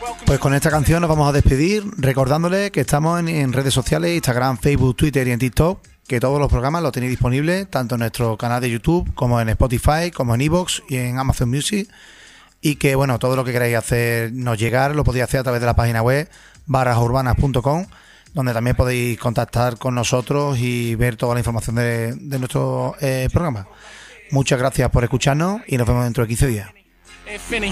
Pues con esta canción nos vamos a despedir, recordándoles que estamos en redes sociales, Instagram, Facebook, Twitter y en TikTok, que todos los programas los tenéis disponibles, tanto en nuestro canal de YouTube, como en Spotify, como en iVoox y en Amazon Music. Y que, bueno, todo lo que queráis hacernos llegar lo podéis hacer a través de la página web barrasurbanas.com, donde también podéis contactar con nosotros y ver toda la información de nuestro programa. Muchas gracias por escucharnos y nos vemos dentro de 15 días.